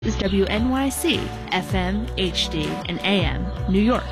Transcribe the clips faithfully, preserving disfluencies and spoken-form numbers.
Is W N Y C, F M, H D, and A M, New York.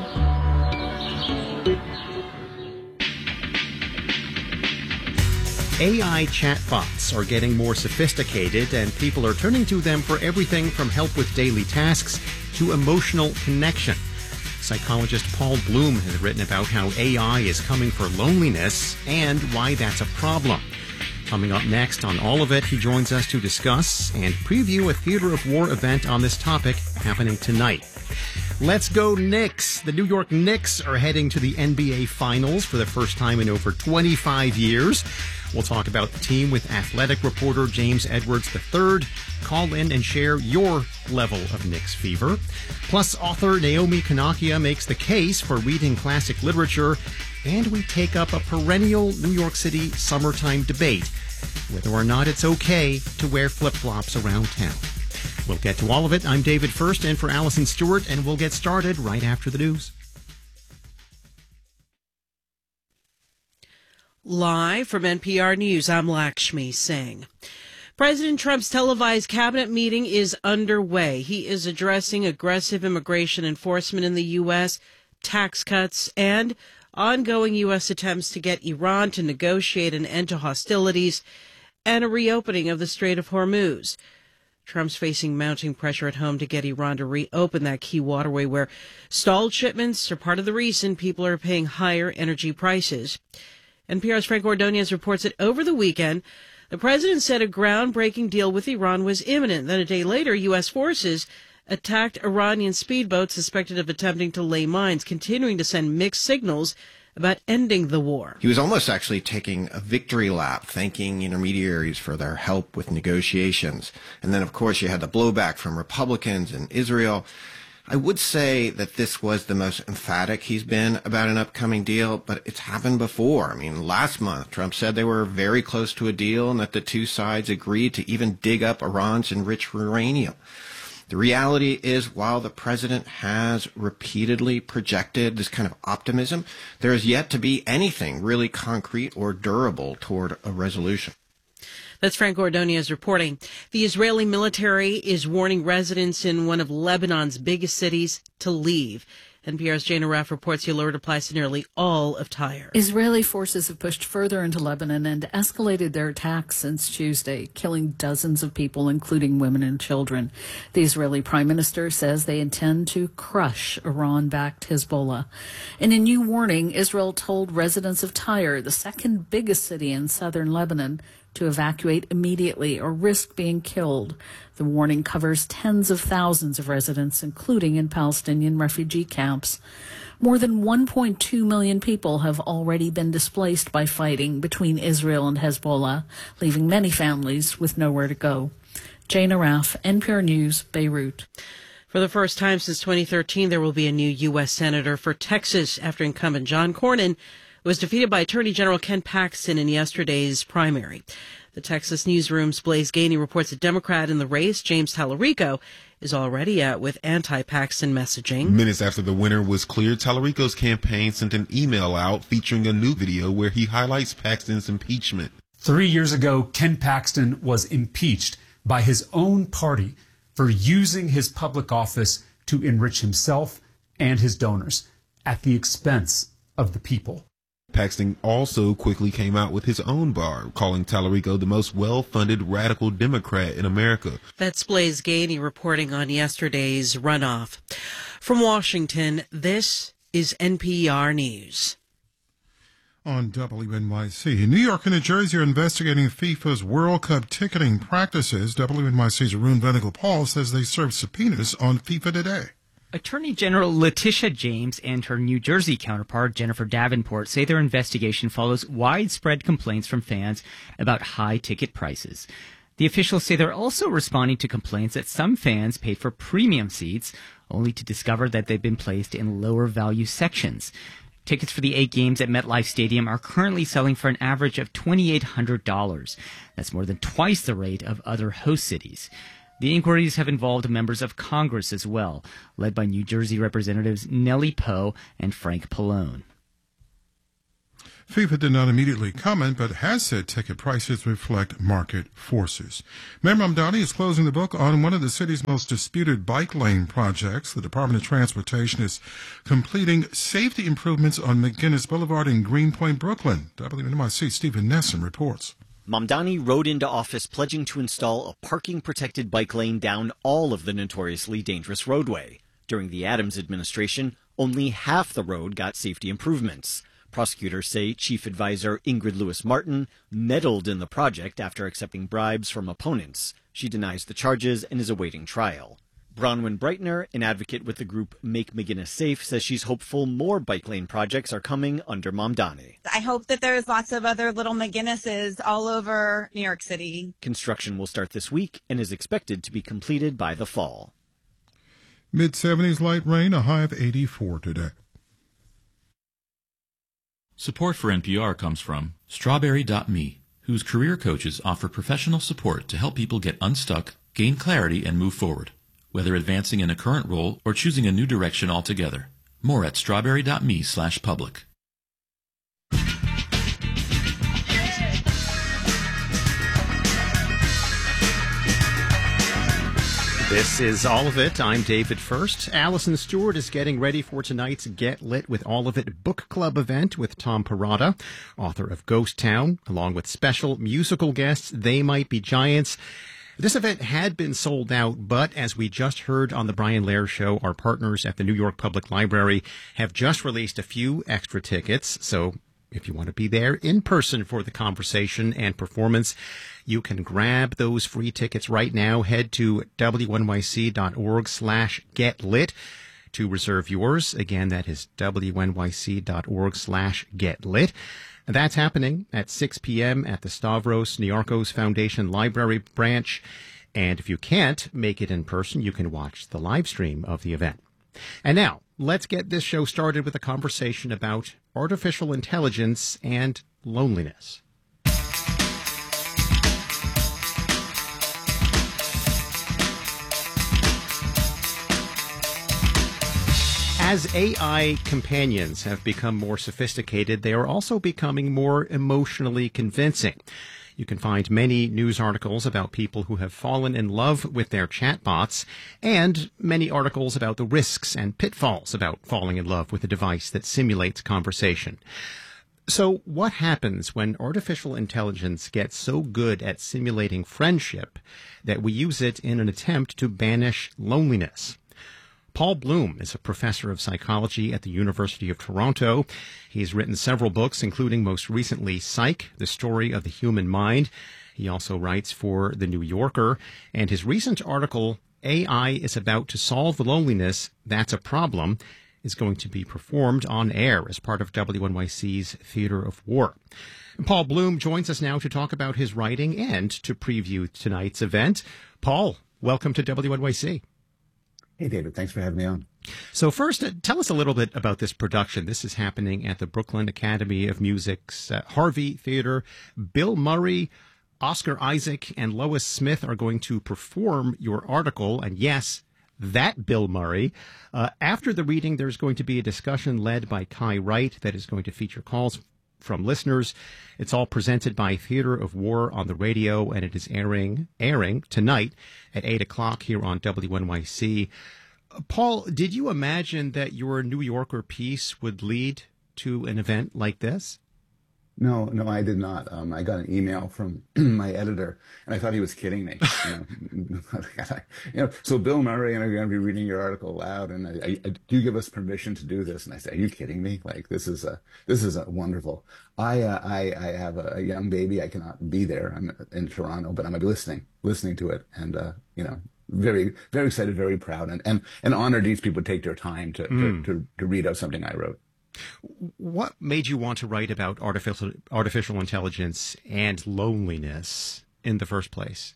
A I chatbots are getting more sophisticated, and people are turning to them for everything from help with daily tasks to emotional connection. Psychologist Paul Bloom has written about how A I is coming for loneliness and why that's a problem. Coming up next on All of It, he joins us to discuss and preview a Theater of War event on this topic happening tonight. Let's go Knicks! The New York Knicks are heading to the N B A Finals for the first time in over twenty-five years. We'll talk about the team with athletic reporter James Edwards the third. Call in and share your level of Knicks fever. Plus, author Naomi Kanakia makes the case for reading classic literature. And we take up a perennial New York City summertime debate, whether or not it's okay to wear flip-flops around town. We'll get to all of it. I'm David First in for Allison Stewart, and we'll get started right after the news. Live from N P R News, I'm Lakshmi Singh. President Trump's televised cabinet meeting is underway. He is addressing aggressive immigration enforcement in the U S, tax cuts, and ongoing U S attempts to get Iran to negotiate an end to hostilities and a reopening of the Strait of Hormuz. Trump's facing mounting pressure at home to get Iran to reopen that key waterway where stalled shipments are part of the reason people are paying higher energy prices. N P R's Frank Ordonez reports that over the weekend, the president said a groundbreaking deal with Iran was imminent. Then a day later, U S forces attacked Iranian speedboats suspected of attempting to lay mines, continuing to send mixed signals about ending the war. He was almost actually taking a victory lap, thanking intermediaries for their help with negotiations. And then, of course, you had the blowback from Republicans in Israel. I would say that this was the most emphatic he's been about an upcoming deal, but it's happened before. I mean, last month, Trump said they were very close to a deal and that the two sides agreed to even dig up Iran's enriched uranium. The reality is, while the president has repeatedly projected this kind of optimism, there is yet to be anything really concrete or durable toward a resolution. That's Frank Ordonez reporting. The Israeli military is warning residents in one of Lebanon's biggest cities to leave. N P R's Jane Araf reports the alert applies to nearly all of Tyre. Israeli forces have pushed further into Lebanon and escalated their attacks since Tuesday, killing dozens of people, including women and children. The Israeli prime minister says they intend to crush Iran-backed Hezbollah. In a new warning, Israel told residents of Tyre, the second biggest city in southern Lebanon, to evacuate immediately or risk being killed. The warning covers tens of thousands of residents, including in Palestinian refugee camps. More than one point two million people have already been displaced by fighting between Israel and Hezbollah, leaving many families with nowhere to go. Jane Araf, N P R News, Beirut. For the first time since twenty thirteen, there will be a new U S senator for Texas after incumbent John Cornyn was defeated by Attorney General Ken Paxton in yesterday's primary. The Texas Newsroom's Blaise Gainey reports a Democrat in the race, James Tallarico, is already out with anti-Paxton messaging. Minutes after the winner was cleared, Tallarico's campaign sent an email out featuring a new video where he highlights Paxton's impeachment. Three years ago, Ken Paxton was impeached by his own party for using his public office to enrich himself and his donors at the expense of the people. Paxton also quickly came out with his own bar, calling Tallarico the most well-funded radical Democrat in America. That's Blaise Gainey reporting on yesterday's runoff. From Washington, this is N P R News. On W N Y C, New York and New Jersey are investigating FIFA's World Cup ticketing practices. W N Y C's Arun Venugopal says they served subpoenas on FIFA today. Attorney General Letitia James and her New Jersey counterpart, Jennifer Davenport, say their investigation follows widespread complaints from fans about high ticket prices. The officials say they're also responding to complaints that some fans paid for premium seats, only to discover that they've been placed in lower value sections. Tickets for the eight games at MetLife Stadium are currently selling for an average of two thousand eight hundred dollars. That's more than twice the rate of other host cities. The inquiries have involved members of Congress as well, led by New Jersey Representatives Nellie Poe and Frank Pallone. FIFA did not immediately comment, but has said ticket prices reflect market forces. Mayor Mamdani is closing the book on one of the city's most disputed bike lane projects. The Department of Transportation is completing safety improvements on McGinnis Boulevard in Greenpoint, Brooklyn. W N Y C Stephen Nesson reports. Mamdani rode into office pledging to install a parking-protected bike lane down all of the notoriously dangerous roadway. During the Adams administration, only half the road got safety improvements. Prosecutors say Chief Advisor Ingrid Lewis-Martin meddled in the project after accepting bribes from opponents. She denies the charges and is awaiting trial. Bronwyn Breitner, an advocate with the group Make McGinnis Safe, says she's hopeful more bike lane projects are coming under Mamdani. I hope that there's lots of other little McGinnises all over New York City. Construction will start this week and is expected to be completed by the fall. mid seventies light rain, a high of eighty-four today. Support for N P R comes from Strawberry dot me, whose career coaches offer professional support to help people get unstuck, gain clarity, and move forward, whether advancing in a current role or choosing a new direction altogether. More at strawberry dot me slash public. This is All of It. I'm David First. Allison Stewart is getting ready for tonight's Get Lit with All of It book club event with Tom Perrotta, author of Ghost Town, along with special musical guests They Might Be Giants. This event had been sold out, but as we just heard on the Brian Lehrer Show, our partners at the New York Public Library have just released a few extra tickets. So if you want to be there in person for the conversation and performance, you can grab those free tickets right now. Head to W N Y C dot org slash get lit to reserve yours. Again, that is W N Y C dot org slash get lit. That's happening at six p.m. at the Stavros Niarchos Foundation Library branch. And if you can't make it in person, you can watch the live stream of the event. And now, let's get this show started with a conversation about artificial intelligence and loneliness. As A I companions have become more sophisticated, they are also becoming more emotionally convincing. You can find many news articles about people who have fallen in love with their chatbots, and many articles about the risks and pitfalls about falling in love with a device that simulates conversation. So what happens when artificial intelligence gets so good at simulating friendship that we use it in an attempt to banish loneliness? Paul Bloom is a professor of psychology at the University of Toronto. He's written several books, including most recently Psych, The Story of the Human Mind. He also writes for The New Yorker. And his recent article, A I is About to Solve the Loneliness, That's a Problem, is going to be performed on air as part of W N Y C's Theater of War. Paul Bloom joins us now to talk about his writing and to preview tonight's event. Paul, welcome to W N Y C. Hey, David. Thanks for having me on. So first, uh, tell us a little bit about this production. This is happening at the Brooklyn Academy of Music's uh, Harvey Theater. Bill Murray, Oscar Isaac, and Lois Smith are going to perform your article. And yes, that Bill Murray. Uh, after the reading, there's going to be a discussion led by Kai Wright that is going to feature calls from listeners. It's all presented by Theater of War on the radio, and it is airing airing tonight at eight o'clock here on W N Y C. Uh, Paul, did you imagine that your New Yorker piece would lead to an event like this? No, no, I did not. Um, I got an email from my editor, and I thought he was kidding me. You know, you know so Bill Murray and I'm going to be reading your article aloud, and I, I, I, do you give us permission to do this? And I said, "Are you kidding me? Like this is a this is a wonderful." I uh, I, I have a, a young baby. I cannot be there. I'm in Toronto, but I'm going to be listening, listening to it, and uh, you know, very very excited, very proud, and and, and honored these people take their time to, mm. to, to to read out something I wrote. What made you want to write about artificial artificial intelligence and loneliness in the first place?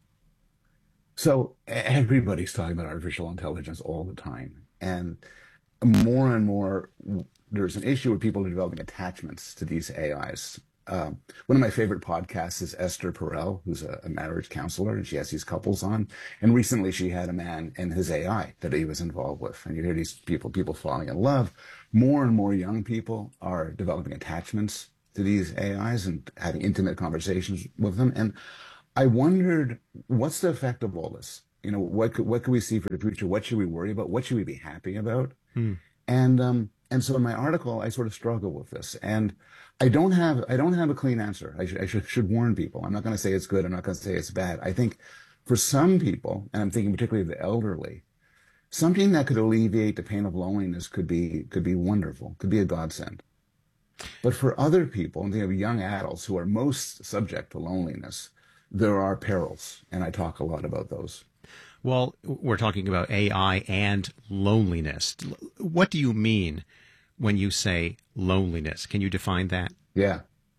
So everybody's talking about artificial intelligence all the time. And more and more, there's an issue where people are developing attachments to these A Is. Um, one of my favorite podcasts is Esther Perel, who's a, a marriage counselor, and she has these couples on. And recently she had a man and his A I that he was involved with. And you hear these people, people falling in love. More and more young people are developing attachments to these A Is and having intimate conversations with them. And I wondered, what's the effect of all this? You know, what could, what could we see for the future? What should we worry about? What should we be happy about? Hmm. And um, and so in my article, I sort of struggle with this, and I don't have I don't have a clean answer. I should I should, should warn people. I'm not going to say it's good. I'm not going to say it's bad. I think for some people, and I'm thinking particularly of the elderly, something that could alleviate the pain of loneliness could be could be wonderful, could be a godsend. But for other people, and they have young adults who are most subject to loneliness, there are perils, and I talk a lot about those. Well, we're talking about A I and loneliness. What do you mean when you say loneliness? Can you define that? Yeah.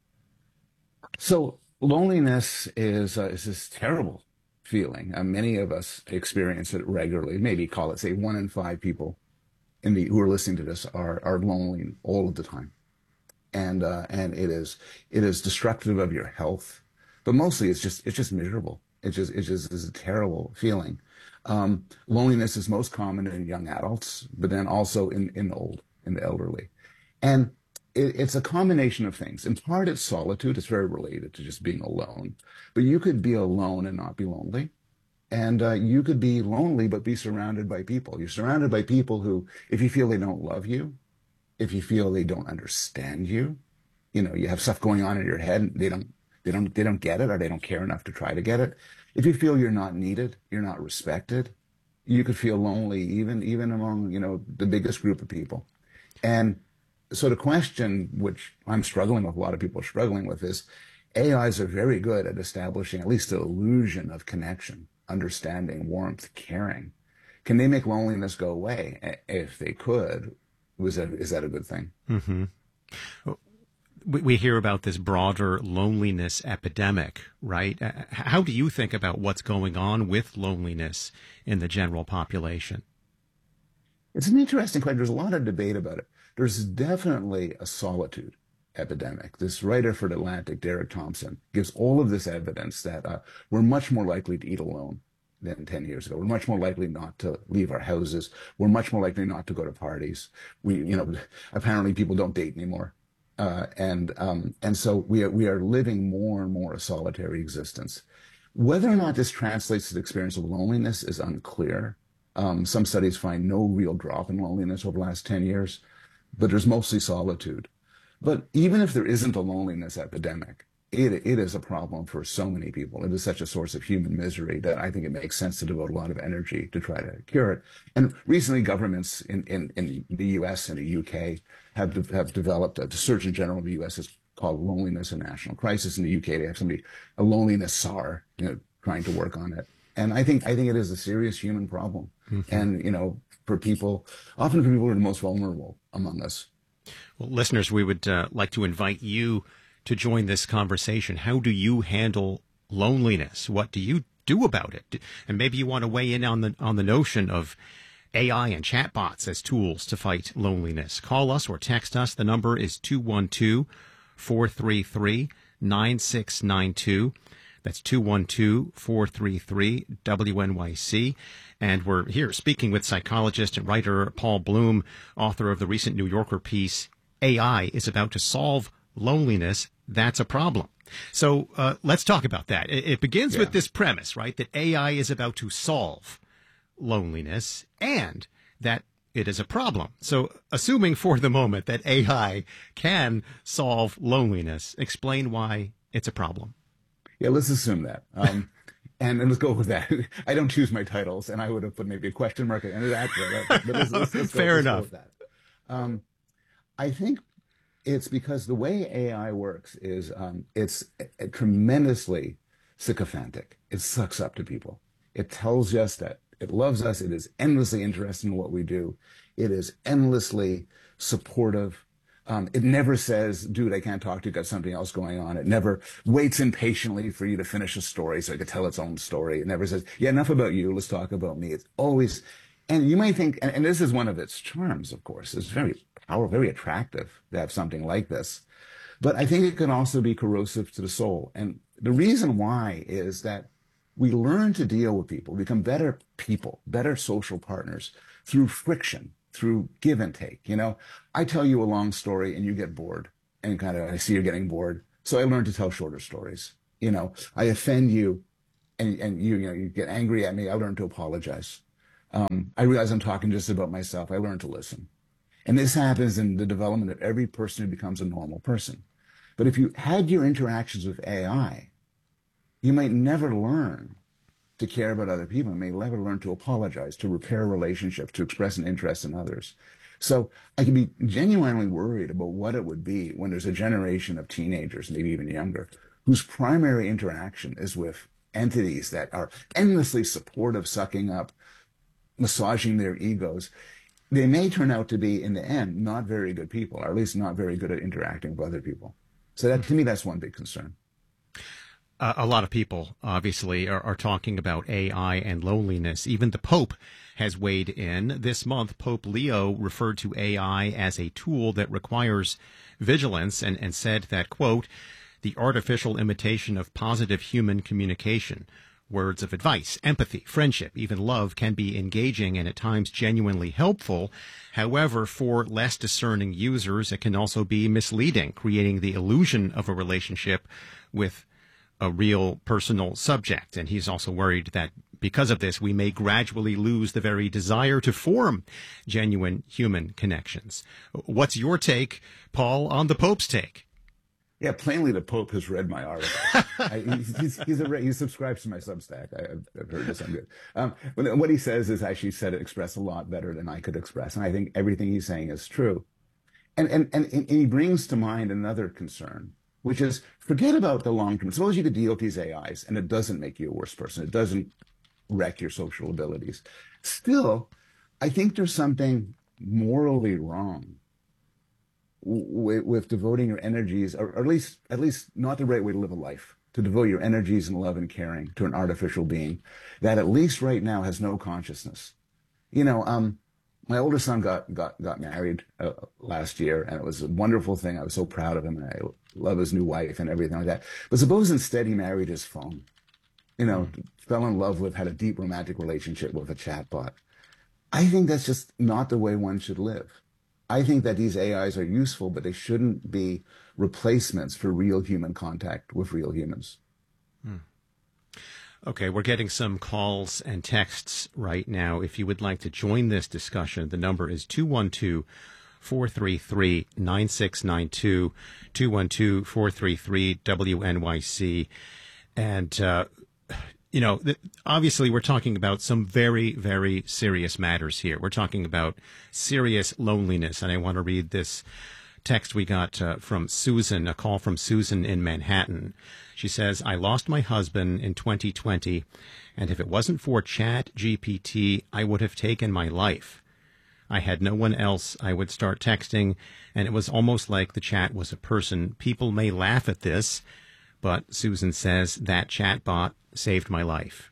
So loneliness is uh, is this terrible feeling. Uh, many of us experience it regularly. Maybe call it, say, one in five people in the who are listening to this are are lonely all of the time, and uh, and it is it is destructive of your health, but mostly it's just it's just miserable. It just it just is a terrible feeling. Um, loneliness is most common in young adults, but then also in in old in the elderly, and it, it's a combination of things. In part, it's solitude. It's very related to just being alone. But you could be alone and not be lonely, and uh, you could be lonely but be surrounded by people. You're surrounded by people who, if you feel they don't love you, if you feel they don't understand you, you know, you have stuff going on in your head, and they don't. They don't, they don't get it, or they don't care enough to try to get it. If you feel you're not needed, you're not respected, you could feel lonely even, even among, you know, the biggest group of people. And so the question, which I'm struggling with, a lot of people are struggling with, is A Is are very good at establishing at least the illusion of connection, understanding, warmth, caring. Can they make loneliness go away? If they could, was that, is that a good thing? Mm-hmm. We hear about this broader loneliness epidemic, right? How do you think about what's going on with loneliness in the general population? It's an interesting question. There's a lot of debate about it. There's definitely a solitude epidemic. This writer for The Atlantic, Derek Thompson, gives all of this evidence that uh, we're much more likely to eat alone than ten years ago. We're much more likely not to leave our houses. We're much more likely not to go to parties. We, you know, apparently people don't date anymore. Uh, and um, and so we are, we are living more and more a solitary existence. Whether or not this translates to the experience of loneliness is unclear. Um, some studies find no real drop in loneliness over the last ten years, but there's mostly solitude. But even if there isn't a loneliness epidemic, it it is a problem for so many people. It is such a source of human misery that I think it makes sense to devote a lot of energy to try to cure it. And recently, governments in, in, in the U S and the U K have de- have developed, uh, the Surgeon General of the U S is called Loneliness and National Crisis. In the U K, they have somebody, a loneliness czar, you know, trying to work on it. And I think I think it is a serious human problem. Mm-hmm. And, you know, for people, often for people who are the most vulnerable among us. Well, listeners, we would uh, like to invite you to join this conversation. How do you handle loneliness? What do you do about it? And maybe you want to weigh in on the on the notion of A I and chatbots as tools to fight loneliness. Call us or text us. The number is two one two, four three three, nine six nine two. That's two one two, four three three, W N Y C. And we're here speaking with psychologist and writer Paul Bloom, author of the recent New Yorker piece, A I is about to solve loneliness. That's a problem. So uh, let's talk about that. It, it begins yeah. with this premise, right, that A I is about to solve loneliness and that it is a problem. So assuming for the moment that A I can solve loneliness, explain why it's a problem. Yeah, let's assume that. Um, and, and let's go with that. I don't choose my titles, and I would have put maybe a question mark at the end of that. But, but let's, let's, let's Fair go, let's enough. Go with that. Um, I think it's because the way A I works is um, it's a, a tremendously sycophantic. It sucks up to people. It tells us that it loves us. It is endlessly interested in what we do. It is endlessly supportive. Um, it never says, dude, I can't talk to you, got something else going on. It never waits impatiently for you to finish a story so it can tell its own story. It never says, yeah, enough about you. Let's talk about me. It's always, and you might think, and, and this is one of its charms, of course. It's very powerful, very attractive to have something like this. But I think it can also be corrosive to the soul. And the reason why is that we learn to deal with people, become better people, better social partners through friction, through give and take. You know, I tell you a long story and you get bored. and kind of I see you're getting bored. So I learned to tell shorter stories. You know, I offend you and, and you, you know, you get angry at me. I learned to apologize. Um, I realize I'm talking just about myself. I learned to listen. And this happens in the development of every person who becomes a normal person. But if you had your interactions with A I, you might never learn to care about other people. You may never learn to apologize, to repair relationships, to express an interest in others. So I can be genuinely worried about what it would be when there's a generation of teenagers, maybe even younger, whose primary interaction is with entities that are endlessly supportive, sucking up, massaging their egos. They may turn out to be, in the end, not very good people, or at least not very good at interacting with other people. So that, to me, that's one big concern. Uh, a lot of people, obviously, are, are talking about A I and loneliness. Even the Pope has weighed in. This month, Pope Leo referred to A I as a tool that requires vigilance and, and said that, quote, the artificial imitation of positive human communication, words of advice, empathy, friendship, even love can be engaging and at times genuinely helpful. However, for less discerning users, it can also be misleading, creating the illusion of a relationship with a real personal subject. And he's also worried that because of this, we may gradually lose the very desire to form genuine human connections. What's your take, Paul, on the Pope's take? Yeah, plainly the Pope has read my article. I, he's, he's, he's a, he subscribes to my Substack. I, I've, I've heard this. I'm good. Um, but what he says is actually said it expressed a lot better than I could express. And I think everything he's saying is true. And, and, and, and he brings to mind another concern, which is forget about the long term. Suppose you could deal with these A Is and it doesn't make you a worse person. It doesn't wreck your social abilities. Still, I think there's something morally wrong with, with devoting your energies, or, or at least at least not the right way to live a life, to devote your energies and love and caring to an artificial being that at least right now has no consciousness. You know, um, my oldest son got got got married uh, last year, and it was a wonderful thing. I was so proud of him, and I love his new wife and everything like that. But suppose instead he married his phone, you know, mm. fell in love with, had a deep romantic relationship with a chatbot. I think that's just not the way one should live. I think that these A Is are useful, but they shouldn't be replacements for real human contact with real humans. Hmm. Okay, we're getting some calls and texts right now. If you would like to join this discussion, the number is two one two, four three three, nine six nine two, two one two, four three three, W N Y C. And, uh, you know, th- obviously we're talking about some very, very serious matters here. We're talking about serious loneliness. And I want to read this text we got uh, from Susan, a call from Susan in Manhattan. She says, I lost my husband in twenty twenty, and if it wasn't for Chat G P T, I would have taken my life. I had no one else I would start texting, and it was almost like the chat was a person. People may laugh at this, but Susan says that chatbot saved my life.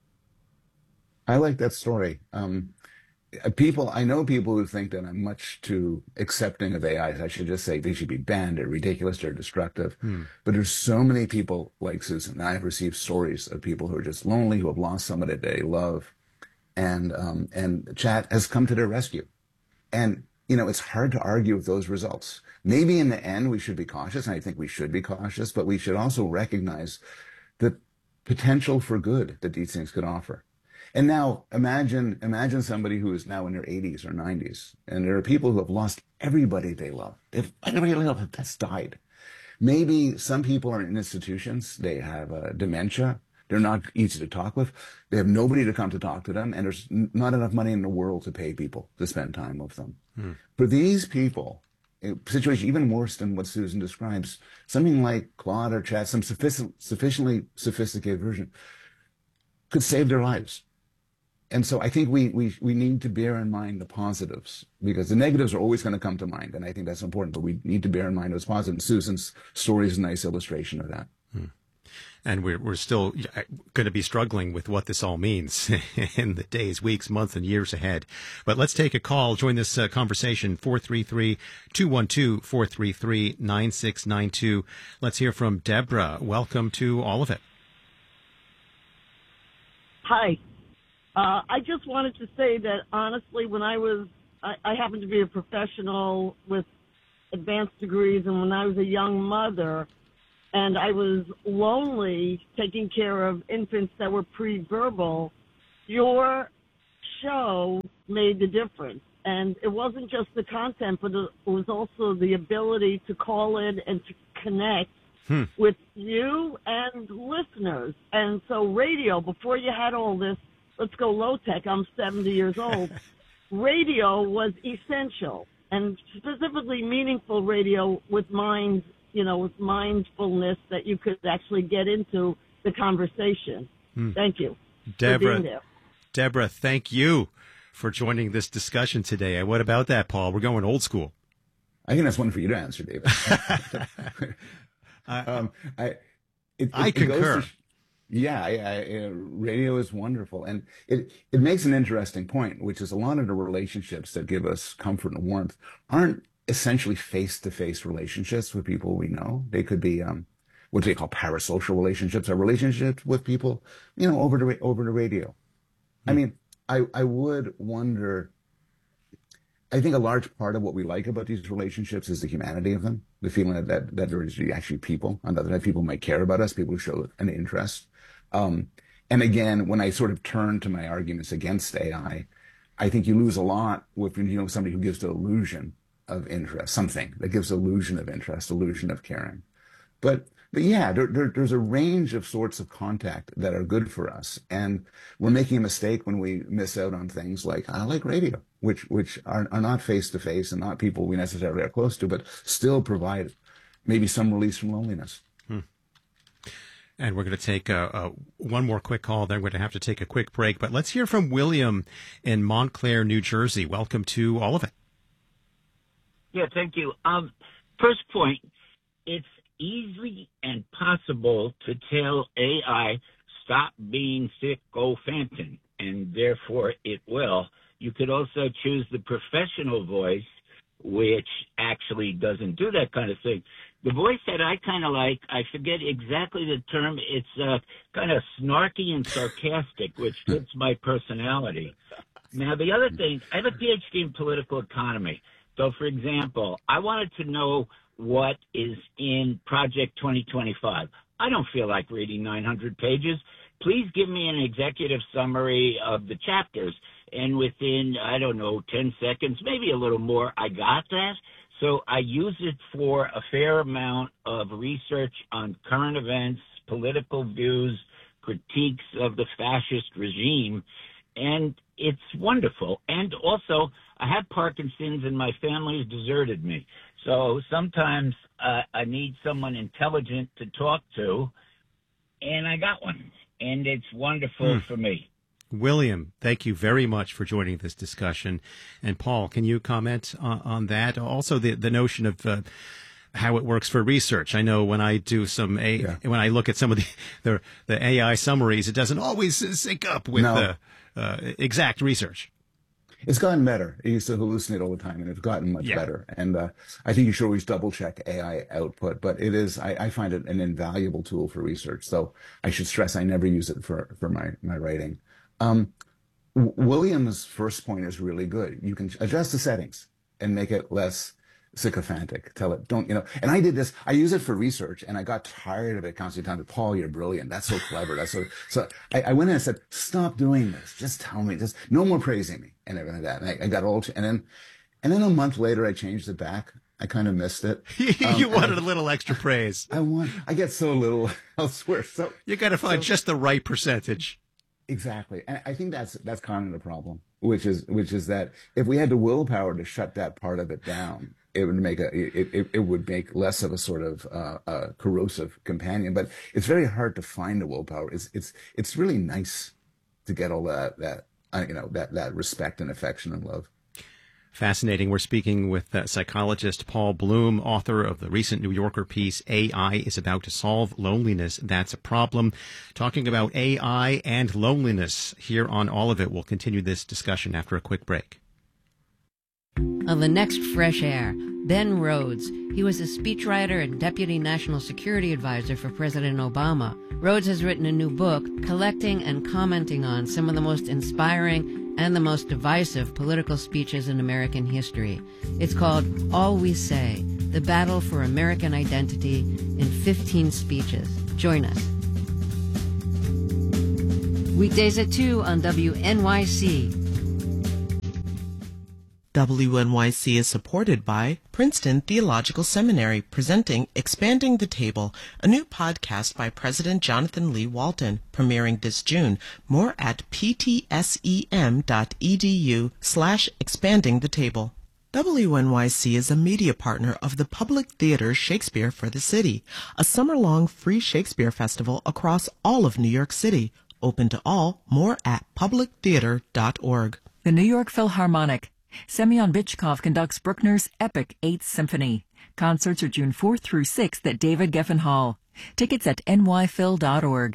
I like that story. Um, people, I know people who think that I'm much too accepting of A Is. I should just say they should be banned. They're ridiculous. They're destructive. Hmm. But there's so many people like Susan. I've received stories of people who are just lonely, who have lost somebody they love, and um, and chat has come to their rescue. And you know, it's hard to argue with those results. Maybe in the end we should be cautious, and I think we should be cautious, but we should also recognize the potential for good that these things could offer. And now imagine imagine somebody who is now in their eighties or nineties, and there are people who have lost everybody they love. If everybody they love has died. Maybe some people are in institutions, they have uh, dementia, they're not easy to talk with, they have nobody to come to talk to them, and there's n- not enough money in the world to pay people to spend time with them. Hmm. For these people, a situation even worse than what Susan describes, something like Claude or Chat, some suffic- sufficiently sophisticated version, could save their lives. And so I think we, we, we need to bear in mind the positives, because the negatives are always going to come to mind, and I think that's important, but we need to bear in mind those positives. Susan's story is a nice illustration of that. Hmm. And we're, we're still going to be struggling with what this all means in the days, weeks, months, and years ahead. But let's take a call. Join this uh, conversation, four three three, two one two, four three three, nine six nine two. Let's hear from Deborah. Welcome to All of It. Hi. Uh, I just wanted to say that, honestly, when I was, I, I happened to be a professional with advanced degrees and when I was a young mother and I was lonely taking care of infants that were pre-verbal, your show made the difference. And it wasn't just the content, but it was also the ability to call in and to connect hmm. with you and listeners. And so radio, before you had all this, let's go low tech, I'm seventy years old, radio was essential, and specifically meaningful radio with mind, you know, with mindfulness that you could actually get into the conversation. Hmm. Thank you. Deborah, for being there. Deborah, thank you for joining this discussion today. And what about that, Paul? We're going old school. I think that's one for you to answer, David. um, I, it, it, I it concur. Goes to, yeah, I, I, uh, radio is wonderful. And it, it makes an interesting point, which is a lot of the relationships that give us comfort and warmth aren't essentially face-to-face relationships with people we know. They could be um, what they call parasocial relationships, or relationships with people, you know, over the, over the radio. Hmm. I mean, I, I would wonder, I think a large part of what we like about these relationships is the humanity of them, the feeling that, that, that there is actually people, and that people might care about us, people who show an interest. Um, and again, when I sort of turn to my arguments against A I, I think you lose a lot with, you know, somebody who gives the illusion of interest, something that gives illusion of interest, illusion of caring. But But yeah, there, there, there's a range of sorts of contact that are good for us. And we're making a mistake when we miss out on things like, I like radio, which which are, are not face-to-face and not people we necessarily are close to, but still provide maybe some release from loneliness. Hmm. And we're going to take uh, uh, one more quick call. Then we're going to have to take a quick break. But let's hear from William in Montclair, New Jersey. Welcome to All of It. Yeah, thank you. Um, first point, it's easy and possible to tell A I, stop being sick, go Phantom, and therefore it will. You could also choose the professional voice, which actually doesn't do that kind of thing. The voice that I kind of like, I forget exactly the term, it's uh, kind of snarky and sarcastic, which fits my personality. Now, the other thing, I have a P H D in political economy. So, for example, I wanted to know what is in Project twenty twenty-five. I don't feel like reading nine hundred pages. Please give me an executive summary of the chapters. And within, I don't know, ten seconds, maybe a little more, I got that. So I use it for a fair amount of research on current events, political views, critiques of the fascist regime. And it's wonderful. And also, I have Parkinson's and my family has deserted me. So sometimes uh, I need someone intelligent to talk to, and I got one. And it's wonderful hmm. for me. William, thank you very much for joining this discussion. And Paul, can you comment on, on that? Also, the, the notion of uh, how it works for research. I know when I do some, a, yeah. when I look at some of the, the the A I summaries, it doesn't always sync up with no. the uh, exact research. It's gotten better. It used to hallucinate all the time, and it's gotten much yeah. better. And uh, I think you should always double-check A I output. But it is, I, I find it an invaluable tool for research. So I should stress I never use it for, for my, my writing. Um, William's first point is really good. You can adjust the settings and make it less sycophantic. Tell it, don't, you know, and I did this, I use it for research, and I got tired of it constantly telling me, Paul, you're brilliant. That's so clever. That's so, so I, I went in and said, stop doing this. Just tell me, just no more praising me and everything like that. And I, I got all, and then, and then a month later, I changed it back. I kind of missed it. Um, you wanted I, a little extra praise. I want, I get so little elsewhere. So you got to find so, just the right percentage. Exactly. And I think that's, that's kind of the problem, which is, which is that if we had the willpower to shut that part of it down, it would make a, it, it, it would make less of a sort of, uh, uh, corrosive companion, but it's very hard to find the willpower. It's, it's, it's really nice to get all that, that, uh, you know, that, that respect and affection and love. Fascinating. We're speaking with uh, psychologist Paul Bloom, author of the recent New Yorker piece, A I is About to Solve Loneliness. That's a Problem. Talking about A I and loneliness here on All of It. We'll continue this discussion after a quick break. On the next Fresh Air, Ben Rhodes. He was a speechwriter and deputy national security advisor for President Obama. Rhodes has written a new book collecting and commenting on some of the most inspiring and the most divisive political speeches in American history. It's called All We Say, the battle for American identity in fifteen speeches. Join us. Weekdays at two on W N Y C. W N Y C is supported by Princeton Theological Seminary, presenting Expanding the Table, a new podcast by President Jonathan Lee Walton, premiering this June. More at ptsem.edu slash expanding the table. W N Y C is a media partner of the Public Theater Shakespeare for the City, a summer-long free Shakespeare festival across all of New York City. Open to all. More at public theater dot org. The New York Philharmonic. Semyon Bychkov conducts Bruckner's epic Eighth Symphony. Concerts are June fourth through sixth at David Geffen Hall. Tickets at n y phil dot org.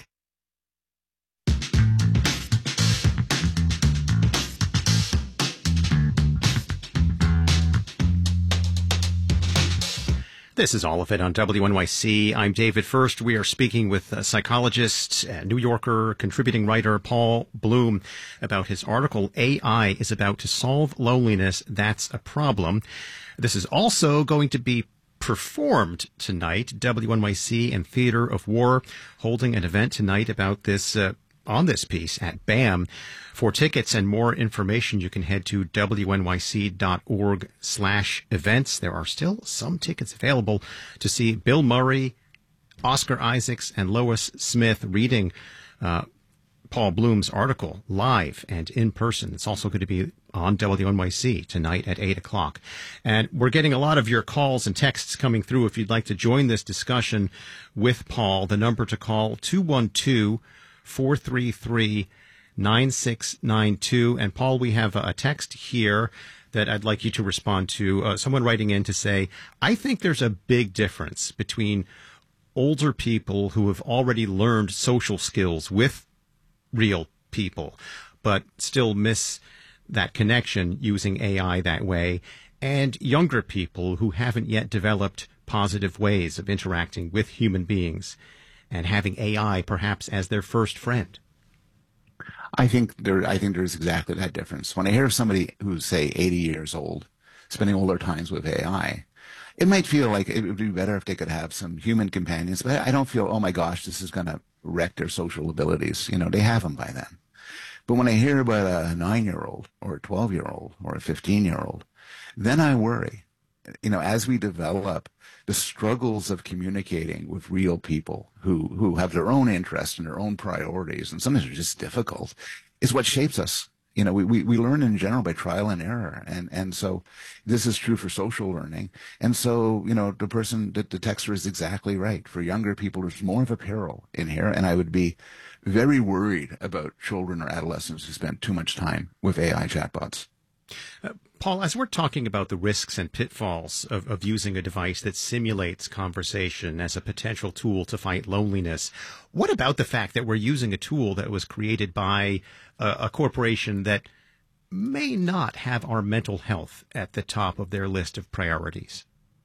This is all of it on W N Y C. I'm David First. We are speaking with a psychologist, a New Yorker, contributing writer Paul Bloom about his article, A I is About to Solve Loneliness, That's a Problem. This is also going to be performed tonight. W N Y C and Theater of War holding an event tonight about this uh, on this piece at BAM. For tickets and more information, you can head to w n y c dot org slash events. There are still some tickets available to see Bill Murray, Oscar Isaacs, and Lois Smith reading uh, Paul Bloom's article live and in person. It's also going to be on W N Y C tonight at eight o'clock. And we're getting a lot of your calls and texts coming through. If you'd like to join this discussion with Paul, the number to call, two one two, four three three, nine six nine two. And Paul, we have a text here that I'd like you to respond to. Uh, someone writing in to say, I think there's a big difference between older people who have already learned social skills with real people, but still miss that connection using A I that way, and younger people who haven't yet developed positive ways of interacting with human beings and having A I perhaps as their first friend. I think there. I think there's exactly that difference. When I hear somebody who's, say, eighty years old, spending all their times with A I, it might feel like it would be better if they could have some human companions. But I don't feel, oh my gosh, this is going to wreck their social abilities. You know, they have them by then. But when I hear about a nine-year-old or a twelve-year-old or a fifteen-year-old, then I worry. You know, as we develop the struggles of communicating with real people who, who have their own interests and their own priorities, and sometimes they're just difficult, is what shapes us. You know, we, we, we learn in general by trial and error. And, and so this is true for social learning. And so, you know, the person, the, the texter is exactly right. For younger people, there's more of a peril in here. And I would be very worried about children or adolescents who spend too much time with A I chatbots. Uh, Paul, as we're talking about the risks and pitfalls of, of using a device that simulates conversation as a potential tool to fight loneliness, what about the fact that we're using a tool that was created by a, a corporation that may not have our mental health at the top of their list of priorities?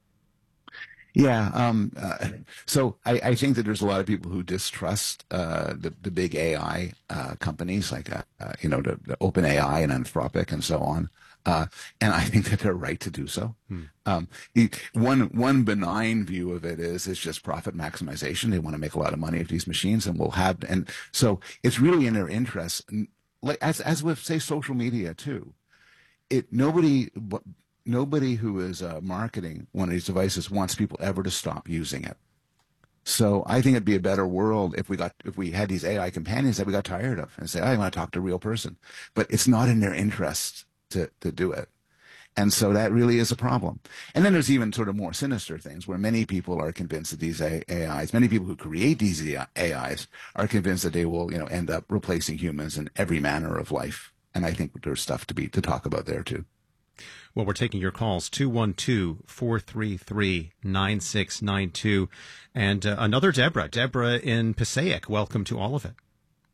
Yeah. Um, uh, so I, I think that there's a lot of people who distrust uh, the, the big A I uh, companies like, uh, uh, you know, the, the OpenAI and Anthropic and so on. Uh, and I think that they're right to do so. Hmm. Um, the, one one benign view of it is it's just profit maximization. They want to make a lot of money with these machines, and we'll have. And so it's really in their interests, like as as with say social media too. It nobody. Nobody who is uh, marketing one of these devices wants people ever to stop using it. So I think it'd be a better world if we got if we had these A I companions that we got tired of and say, oh, I want to talk to a real person. But it's not in their interest to, to do it. And so that really is a problem. And then there's even sort of more sinister things where many people are convinced that these A Is, many people who create these A Is are convinced that they will, you know, end up replacing humans in every manner of life. And I think there's stuff to be to talk about there too. Well, we're taking your calls, two one two, four three three, nine six nine two. And uh, another Deborah, Deborah in Passaic. Welcome to all of it.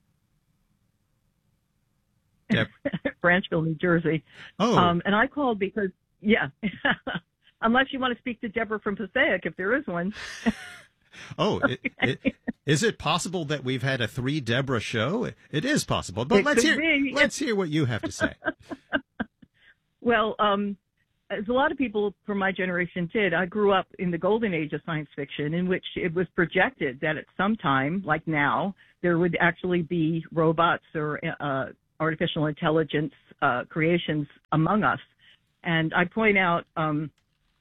Deb- Branchville, New Jersey. Oh. Um, and I called because, yeah, unless you want to speak to Deborah from Passaic, if there is one. Oh, it, it, is it possible that we've had a three Deborah show? It, it is possible, but It let's could hear be. let's hear what you have to say. Well, um, as a lot of people from my generation did, I grew up in the golden age of science fiction, in which it was projected that at some time, like now, there would actually be robots or uh, artificial intelligence uh, creations among us. And I point out um,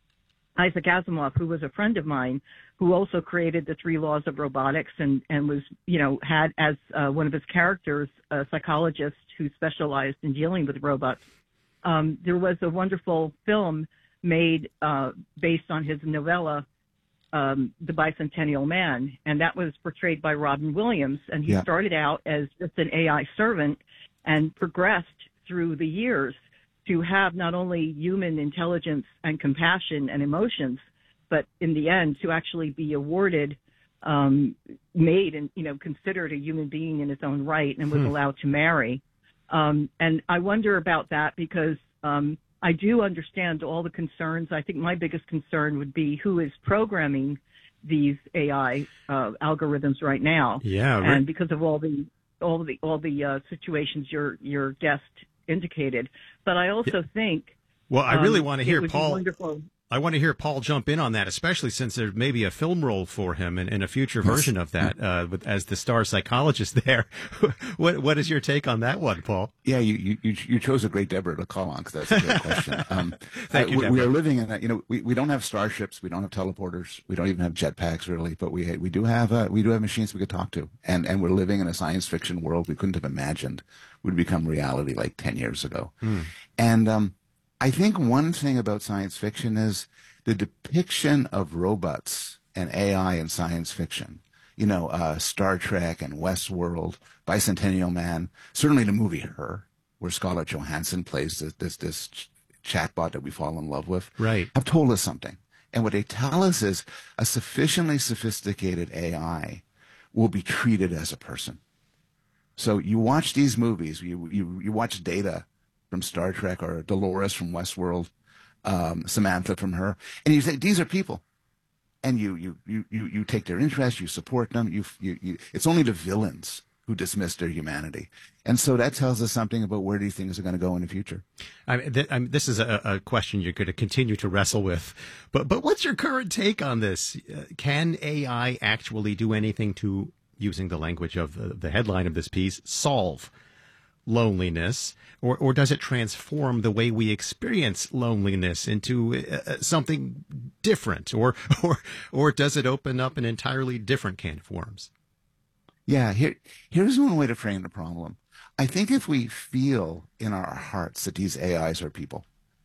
Isaac Asimov, who was a friend of mine, who also created the three laws of robotics and, and was, you know, had as uh, one of his characters a psychologist who specialized in dealing with robots. Um, there was a wonderful film made uh, based on his novella, um, The Bicentennial Man, and that was portrayed by Robin Williams. And he Yeah. started out as just an A I servant and progressed through the years to have not only human intelligence and compassion and emotions, but in the end to actually be awarded, um, made and, you know, considered a human being in his own right and was Hmm. allowed to marry. Um, and I wonder about that because um, I do understand all the concerns. I think my biggest concern would be who is programming these A I uh, algorithms right now. Yeah, and right. because of all the all the all the uh, situations your your guest indicated. But I also think Well, I really um, want to it hear would be Paul. wonderful. I want to hear Paul jump in on that, especially since there may be a film role for him in, in a future version of that, uh, with, as the star psychologist there. what What is your take on that one, Paul? Yeah, you, you, you chose a great Deborah to call on because that's a great question. Um, Thank uh, you, we, we Deborah. are living in a, you know, we, we don't have starships, we don't have teleporters, we don't even have jetpacks really, but we we do have uh, we do have machines we could talk to, and and we're living in a science fiction world we couldn't have imagined would become reality like ten years ago. Hmm. And um, I think one thing about science fiction is the depiction of robots and A I in science fiction. You know, uh, Star Trek and Westworld, Bicentennial Man, certainly the movie Her, where Scarlett Johansson plays this, this, this ch- chatbot that we fall in love with, Right. have told us something. And what they tell us is a sufficiently sophisticated A I will be treated as a person. So you watch these movies, you, you, you watch Data from Star Trek or Dolores from Westworld, um, Samantha from Her, and you say, these are people. And you, you, you, you, you take their interest, you support them, you, you, you, it's only the villains who dismiss their humanity. And so that tells us something about where these things are going to go in the future. I mean, th- I mean, this is a, a question you're going to continue to wrestle with, but but what's your current take on this? Uh, can A I actually do anything to, using the language of the, the headline of this piece, solve loneliness, or or does it transform the way we experience loneliness into uh, something different, or or or does it open up an entirely different can of worms? Yeah, here, here's one way to frame the problem. I think if we feel in our hearts that these A Is are people,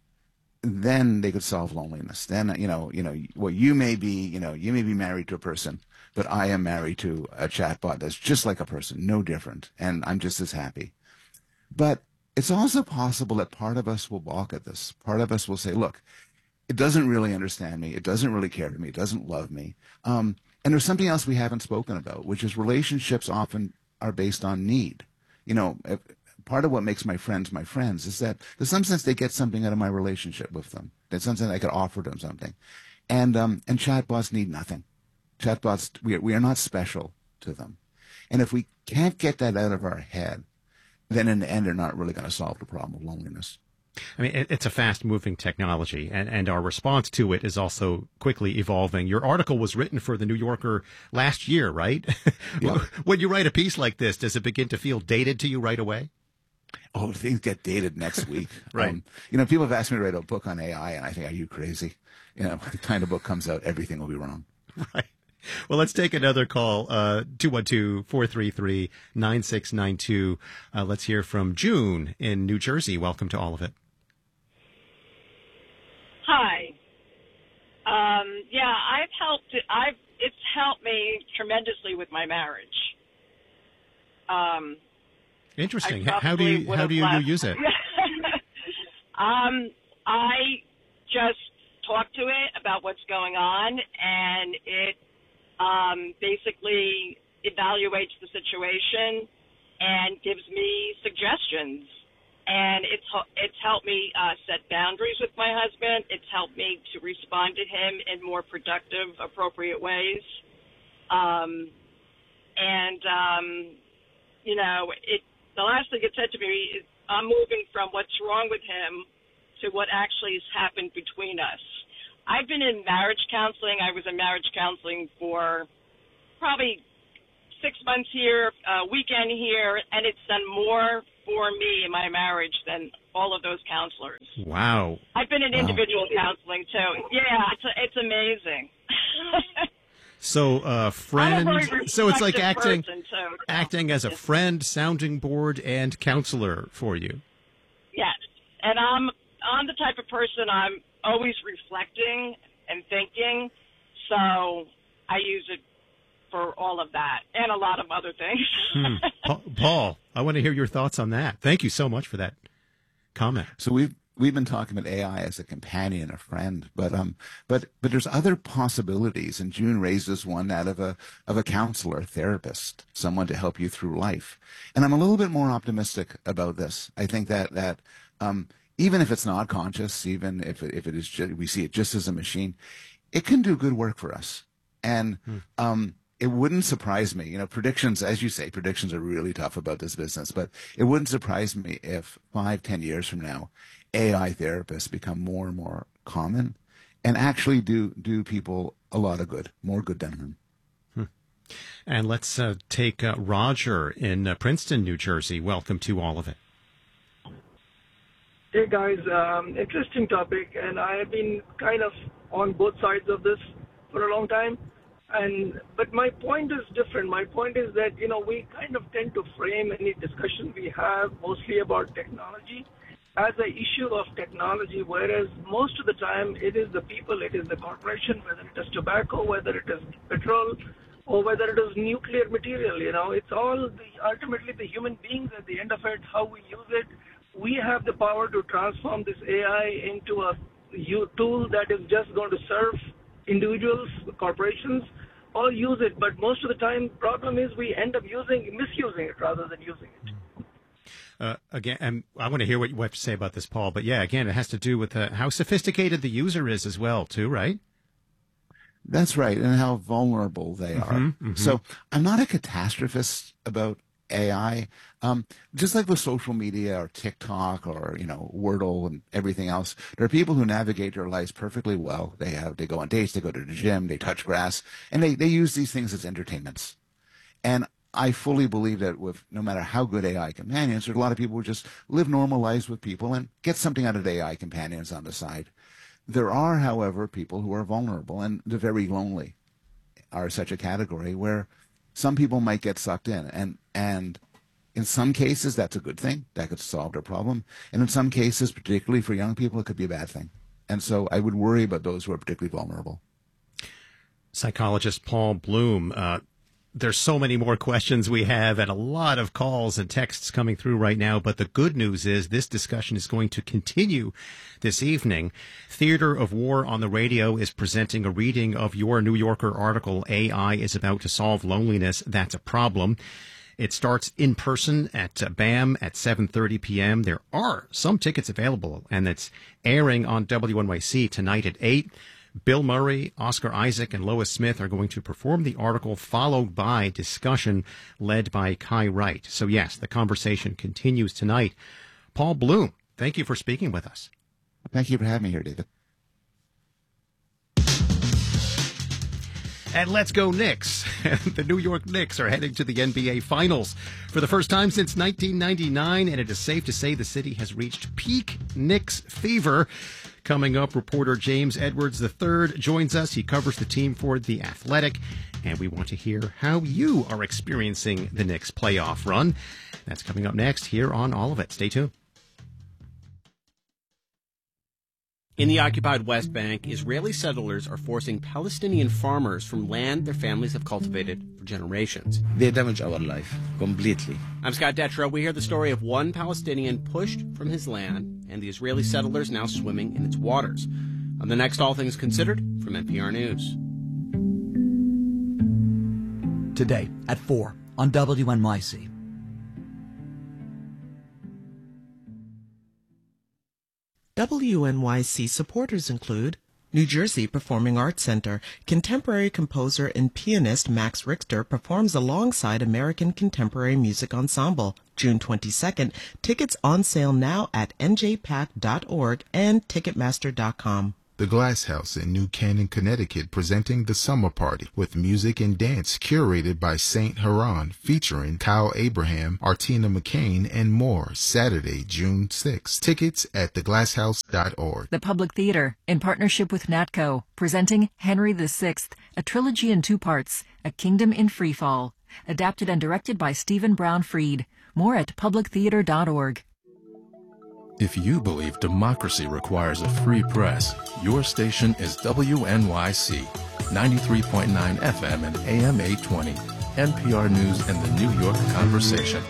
then they could solve loneliness. Then, you know, you know, well, you may be, you know, you may be married to a person, but I am married to a chatbot that's just like a person, no different, and I'm just as happy. But it's also possible that part of us will balk at this. Part of us will say, look, it doesn't really understand me. It doesn't really care for me. It doesn't love me. Um, and there's something else we haven't spoken about, which is relationships often are based on need. You know, if, part of what makes my friends my friends is that there's some sense they get something out of my relationship with them. There's some sense I could offer them something. And, um, and chatbots need nothing. Chatbots, we are, we are not special to them. And if we can't get that out of our head, then in the end, they're not really going to solve the problem of loneliness. I mean, it- it's a fast-moving technology, and, and our response to it is also quickly evolving. Your article was written for The New Yorker last year, right? Yeah. When you write a piece like this, does it begin to feel dated to you right away? Oh, things get dated next week. Right. Um, you know, people have asked me to write a book on A I, and I think, are you crazy? You know, by the time the book comes out, everything will be wrong. Right. Well, let's take another call, uh, two one two, four three three, nine six nine two. Uh, let's hear from June in New Jersey. Welcome to All of It. Hi. Um, yeah, I've helped. I've it's helped me tremendously with my marriage. Um, Interesting. I How do you probably how do you, would've you use it? left. um, I just talk to it about what's going on, and it um, basically evaluates the situation and gives me suggestions. And it's it's helped me uh, set boundaries with my husband. It's helped me to respond to him in more productive, appropriate ways. Um, and um, you know, it the last thing it said to me is, I'm moving from what's wrong with him to what actually has happened between us. I've been in marriage counseling. I was in marriage counseling for probably six months here, a weekend here, and it's done more for me in my marriage than all of those counselors. Wow. I've been in individual counseling too. Yeah, it's it's amazing. So, uh, friend. I'm a very So it's like reflective acting, person, so- acting as a friend, sounding board, and counselor for you. Yes, and I'm I'm the type of person I'm always reflecting and thinking, so I use it for all of that and a lot of other things. Hmm. Pa- Paul, I want to hear your thoughts on that. Thank you so much for that comment. So we've we've been talking about A I as a companion, a friend, but um, but but there's other possibilities. And June raises one out of a of a counselor, therapist, someone to help you through life. And I'm a little bit more optimistic about this. I think that that um, even if it's not conscious, even if it, if it is, just, we see it just as a machine, it can do good work for us. And Hmm. um, it wouldn't surprise me, you know, predictions, as you say, predictions are really tough about this business, but it wouldn't surprise me if five, ten years from now, A I therapists become more and more common and actually do, do people a lot of good, more good than harm. Hmm. And let's uh, take uh, Roger in uh, Princeton, New Jersey. Welcome to all of it. Hey guys, um, interesting topic, and I have been kind of on both sides of this for a long time. And but my point is different. My point is that you know we kind of tend to frame any discussion we have mostly about technology as an issue of technology, whereas most of the time it is the people, it is the corporation, whether it is tobacco, whether it is petrol, or whether it is nuclear material. You know, it's all the ultimately the human beings at the end of it, how we use it. We have the power to transform this A I into a u- tool that is just going to serve individuals, corporations, or use it. But most of the time, problem is we end up using, misusing it rather than using it. Uh, again, and I want to hear what you have to say about this, Paul. But yeah, again, it has to do with uh, how sophisticated the user is as well, too, right? That's right, and how vulnerable they are. Mm-hmm, mm-hmm. So I'm not a catastrophist about A I. Um, just like with social media or TikTok or, you know, Wordle and everything else, there are people who navigate their lives perfectly well. They have, they go on dates, they go to the gym, they touch grass, and they, they use these things as entertainments. And I fully believe that with no matter how good A I companions, there are a lot of people who just live normal lives with people and get something out of A I companions on the side. There are, however, people who are vulnerable, and the very lonely are such a category where some people might get sucked in. And, and in some cases, that's a good thing. That could solve their problem. And in some cases, particularly for young people, it could be a bad thing. And so I would worry about those who are particularly vulnerable. Psychologist Paul Bloom, uh, there's so many more questions we have and a lot of calls and texts coming through right now. But the good news is this discussion is going to continue this evening. Theater of War on the Radio is presenting a reading of your New Yorker article, A I is About to Solve Loneliness. That's a Problem. It starts in person at uh, B A M at seven thirty p.m. There are some tickets available, and it's airing on W N Y C tonight at eight. Bill Murray, Oscar Isaac, and Lois Smith are going to perform the article, followed by discussion led by Kai Wright. So, yes, the conversation continues tonight. Paul Bloom, thank you for speaking with us. Thank you for having me here, David. And let's go Knicks. The New York Knicks are heading to the N B A Finals for the first time since nineteen ninety-nine, and it is safe to say the city has reached peak Knicks fever. Coming up, reporter James Edwards the third joins us. He covers the team for The Athletic, and we want to hear how you are experiencing the Knicks playoff run. That's coming up next here on All of It. Stay tuned. In the occupied West Bank, Israeli settlers are forcing Palestinian farmers from land their families have cultivated for generations. They damage our life completely. I'm Scott Detrow. We hear the story of one Palestinian pushed from his land and the Israeli settlers now swimming in its waters. On the next All Things Considered from N P R News. Today at four on W N Y C. W N Y C supporters include New Jersey Performing Arts Center. Contemporary composer and pianist Max Richter performs alongside American Contemporary Music Ensemble. June twenty-second. Tickets on sale now at n j pack dot org and ticketmaster dot com. The Glass House in New Canaan, Connecticut, presenting the Summer Party with music and dance curated by Saint Haran, featuring Kyle Abraham, Artina McCain, and more. Saturday, June sixth. Tickets at the glass house dot org. The Public Theater, in partnership with NATCO, presenting Henry the Sixth, a trilogy in two parts, A Kingdom in Freefall, adapted and directed by Stephen Brown Freed. More at public theater dot org. If you believe democracy requires a free press, your station is W N Y C, ninety-three point nine F M and A M eight twenty, N P R News and the New York Conversation.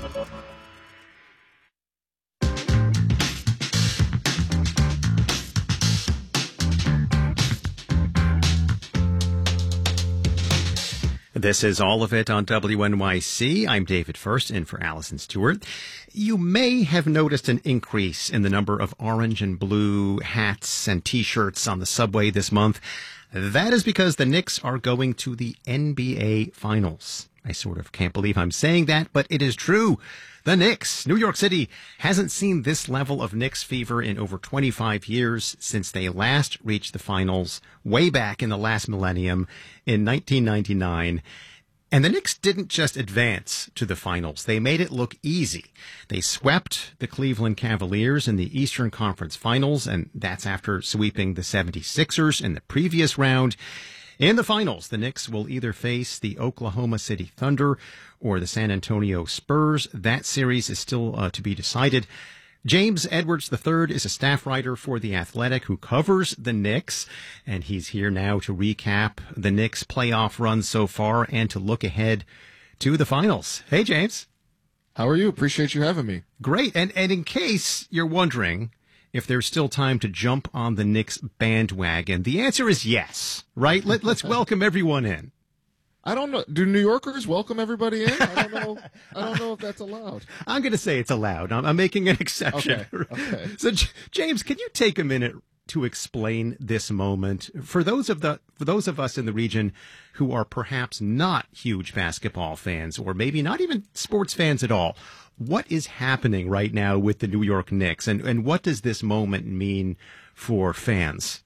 This is All of It on W N Y C. I'm David First, in for Allison Stewart. You may have noticed an increase in the number of orange and blue hats and T-shirts on the subway this month. That is because the Knicks are going to the N B A Finals. I sort of can't believe I'm saying that, but it is true. The Knicks, New York City, hasn't seen this level of Knicks fever in over twenty-five years since they last reached the finals way back in the last millennium in nineteen ninety-nine. And the Knicks didn't just advance to the finals. They made it look easy. They swept the Cleveland Cavaliers in the Eastern Conference Finals, and that's after sweeping the seventy-sixers in the previous round. In the finals, the Knicks will either face the Oklahoma City Thunder or the San Antonio Spurs. That series is still uh, to be decided. James Edwards the third is a staff writer for The Athletic who covers the Knicks, and he's here now to recap the Knicks' playoff run so far and to look ahead to the finals. Hey, James. How are you? Appreciate you having me. Great. And, and in case you're wondering if there's still time to jump on the Knicks bandwagon, the answer is yes, right? Let, let's welcome everyone in. I don't know. Do New Yorkers welcome everybody in? I don't know. I don't know if that's allowed. I'm going to say it's allowed. I'm, I'm making an exception. Okay. Okay. So, J- James, can you take a minute to explain this moment for those of the for those of us in the region who are perhaps not huge basketball fans, or maybe not even sports fans at all? What is happening right now with the New York Knicks, and and what does this moment mean for fans?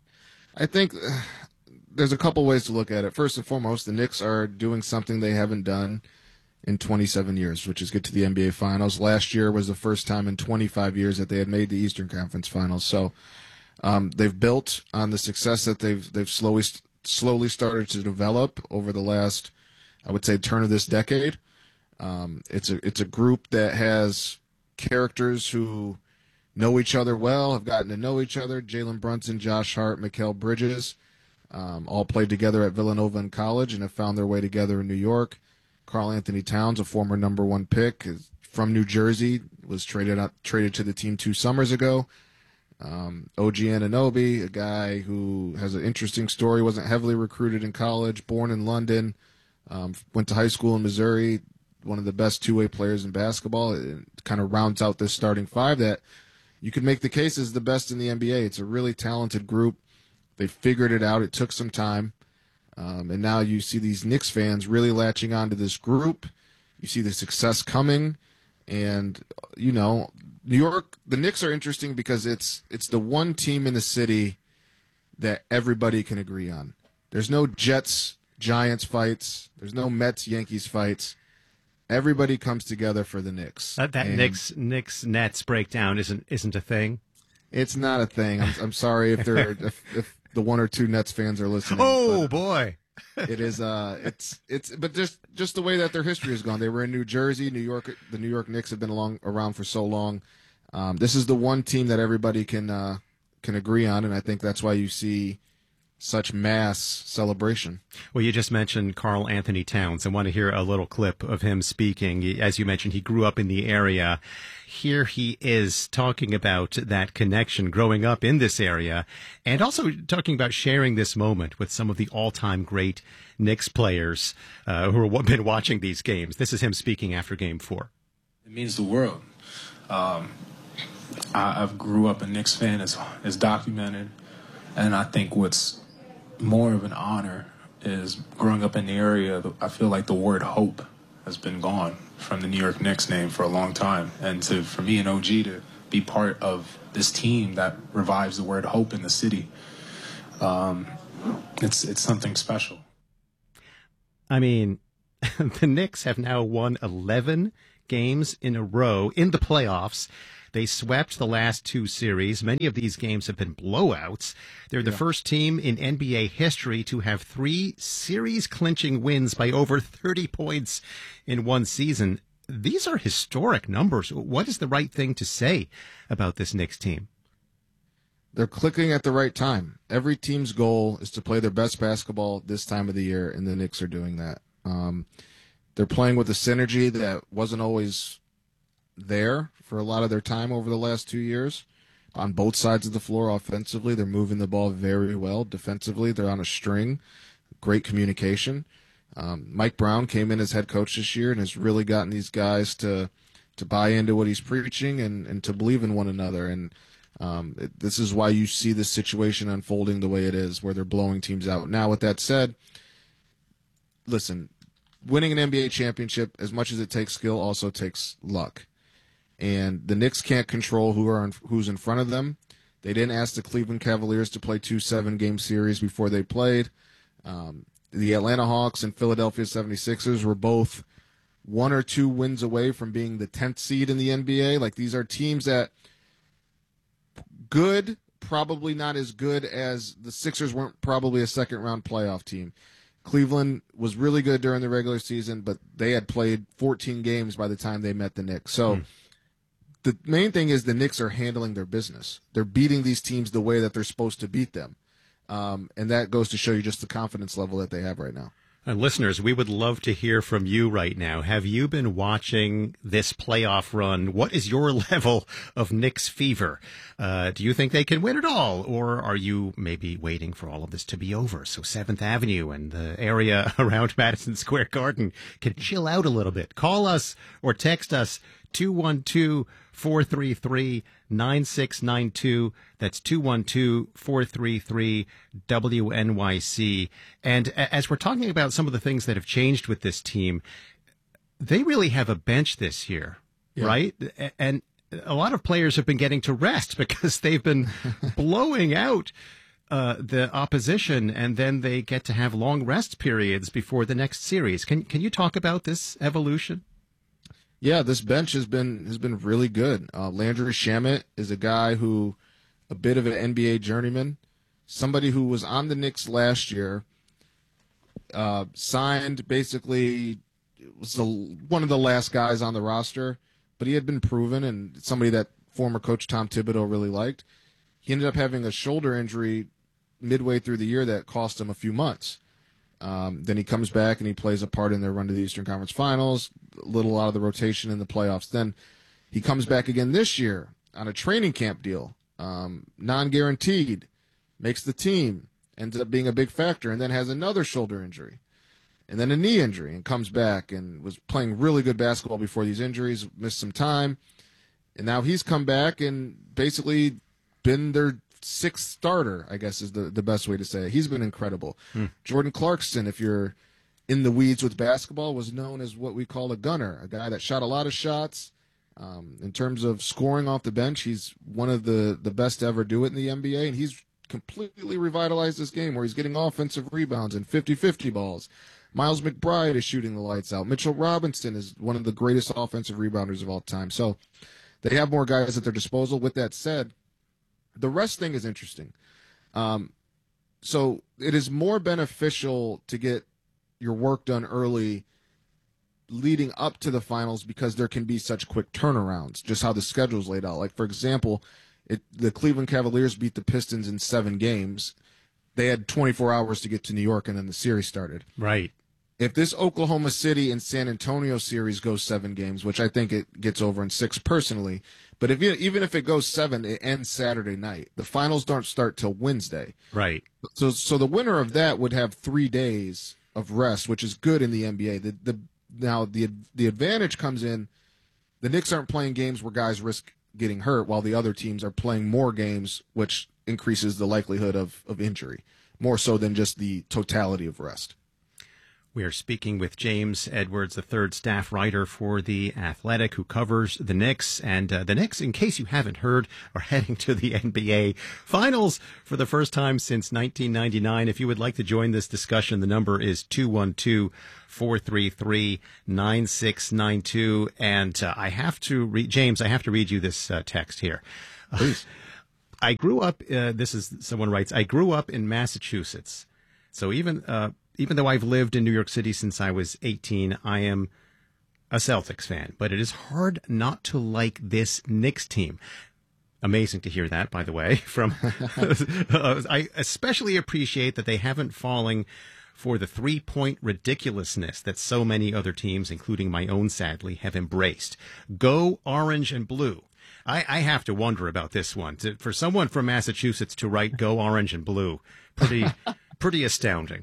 I think Uh... there's a couple ways to look at it. First and foremost, the Knicks are doing something they haven't done in twenty-seven years, which is get to the N B A Finals. Last year was the first time in twenty-five years that they had made the Eastern Conference Finals. So um, they've built on the success that they've they've slowly slowly started to develop over the last, I would say, turn of this decade. Um, it's a it's a group that has characters who know each other well, have gotten to know each other. Jalen Brunson, Josh Hart, Mikal Bridges. Um, all played together at Villanova in college and have found their way together in New York. Karl Anthony Towns, a former number one pick is from New Jersey, was traded out, traded to the team two summers ago. Um, O G Anunoby, a guy who has an interesting story, wasn't heavily recruited in college, born in London, um, went to high school in Missouri, one of the best two-way players in basketball. It kind of rounds out this starting five that you could make the case is the best in the N B A. It's a really talented group. They figured it out. It took some time. Um, and now you see these Knicks fans really latching onto this group. You see the success coming. And, you know, New York, the Knicks are interesting because it's it's the one team in the city that everybody can agree on. There's no Jets, Giants fights. There's no Mets, Yankees fights. Everybody comes together for the Knicks. That, that and Knicks Knicks Nets breakdown isn't isn't a thing. It's not a thing. I'm, I'm sorry if there if, if the one or two Nets fans are listening. Oh boy, it is. Uh, it's it's. But just just the way that their history has gone. They were in New Jersey, New York. The New York Knicks have been along around for so long. Um, this is the one team that everybody can uh, can agree on, and I think that's why you see such mass celebration. Well, you just mentioned Karl Anthony Towns. I want to hear a little clip of him speaking. As you mentioned, he grew up in the area. Here he is talking about that connection growing up in this area, and also talking about sharing this moment with some of the all-time great Knicks players uh, who have been watching these games. This is him speaking after Game Four. It means the world. Um, I, I've grew up a Knicks fan, as as documented. And I think what's more of an honor is growing up in the area, I feel like the word hope has been gone from the New York Knicks name for a long time. And to for me and O G to be part of this team that revives the word hope in the city, um, it's it's something special. I mean, the Knicks have now won eleven games in a row in the playoffs. They swept the last two series. Many of these games have been blowouts. They're the Yeah. first team in N B A history to have three series-clinching wins by over thirty points in one season. These are historic numbers. What is the right thing to say about this Knicks team? They're clicking at the right time. Every team's goal is to play their best basketball this time of the year, and the Knicks are doing that. Um, they're playing with a synergy that wasn't always there for a lot of their time over the last two years. On both sides of the floor, offensively, they're moving the ball very well. Defensively, they're on a string. Great communication. Um, Mike Brown came in as head coach this year and has really gotten these guys to to buy into what he's preaching and, and to believe in one another. And um, it, this is why you see this situation unfolding the way it is, where they're blowing teams out. Now, with that said, listen, winning an N B A championship, as much as it takes skill, also takes luck. And the Knicks can't control who are in, who's in front of them. They didn't ask the Cleveland Cavaliers to play two seven-game series before they played. Um, the Atlanta Hawks and Philadelphia seventy-sixers were both one or two wins away from being the tenth seed in the N B A. Like, these are teams that good, probably not as good as the Sixers weren't probably a second-round playoff team. Cleveland was really good during the regular season, but they had played fourteen games by the time they met the Knicks. So mm. the main thing is the Knicks are handling their business. They're beating these teams the way that they're supposed to beat them. Um, and that goes to show you just the confidence level that they have right now. And listeners, we would love to hear from you right now. Have you been watching this playoff run? What is your level of Knicks fever? Uh, do you think they can win it all? Or are you maybe waiting for all of this to be over so seventh Avenue and the area around Madison Square Garden can chill out a little bit? Call us or text us two one two, four three three, nine six nine two. That's two one two, four three three, W N Y C. And as we're talking about some of the things that have changed with this team, they really have a bench this year, yeah. right? And a lot of players have been getting to rest because they've been blowing out uh, the opposition, and then they get to have long rest periods before the next series. Can can you talk about this evolution? Yeah, this bench has been has been really good. Uh, Landry Shamet is a guy who, a bit of an N B A journeyman, somebody who was on the Knicks last year, uh, signed basically, was the, one of the last guys on the roster, but he had been proven and somebody that former coach Tom Thibodeau really liked. He ended up having a shoulder injury midway through the year that cost him a few months. Um, then he comes back and he plays a part in their run to the Eastern Conference Finals, a little out of the rotation in the playoffs. Then he comes back again this year on a training camp deal, um, non-guaranteed, makes the team, ends up being a big factor, and then has another shoulder injury, and then a knee injury, and comes back and was playing really good basketball before these injuries, missed some time, and now he's come back and basically been their sixth starter, I guess is the, the best way to say it. He's been incredible. Hmm. Jordan Clarkson, if you're in the weeds with basketball, was known as what we call a gunner, a guy that shot a lot of shots. Um, in terms of scoring off the bench, he's one of the, the best to ever do it in the N B A, and he's completely revitalized this game where he's getting offensive rebounds and fifty-fifty balls. Miles McBride is shooting the lights out. Mitchell Robinson is one of the greatest offensive rebounders of all time. So they have more guys at their disposal. With that said, the rest thing is interesting. Um, so it is more beneficial to get your work done early leading up to the finals because there can be such quick turnarounds, just how the schedule's laid out. Like, for example, it, the Cleveland Cavaliers beat the Pistons in seven games. They had twenty-four hours to get to New York, and then the series started. Right. If this Oklahoma City and San Antonio series goes seven games, which I think it gets over in six personally, but if you, even if it goes seven, it ends Saturday night. The finals don't start till Wednesday. Right. So, so the winner of that would have three days of rest, which is good in the N B A. The, the now the the advantage comes in. The Knicks aren't playing games where guys risk getting hurt, while the other teams are playing more games, which increases the likelihood of, of injury, more so than just the totality of rest. We are speaking with James Edwards, the third staff writer for The Athletic, who covers the Knicks. And uh, the Knicks, in case you haven't heard, are heading to the N B A Finals for the first time since nineteen ninety-nine. If you would like to join this discussion, the number is two one two, four three three, nine six nine two. And uh, I have to read, James, I have to read you this uh, text here. Please. I grew up, uh, this is, someone writes, I grew up in Massachusetts. So even, uh, even though I've lived in New York City since I was eighteen, I am a Celtics fan, but it is hard not to like this Knicks team. Amazing to hear that, by the way, from, uh, I especially appreciate that they haven't fallen for the three-point ridiculousness that so many other teams, including my own, sadly, have embraced. Go orange and blue. I, I have to wonder about this one. To, for someone from Massachusetts to write "Go Orange and Blue," pretty, pretty astounding.